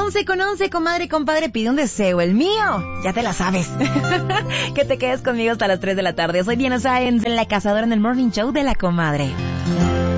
11:11, comadre y compadre, pide un deseo, el mío. Ya te la sabes. Que te quedes conmigo hasta las 3 de la tarde. Soy Diana Sáenz, en La Cazadora, en el Morning Show de La Comadre.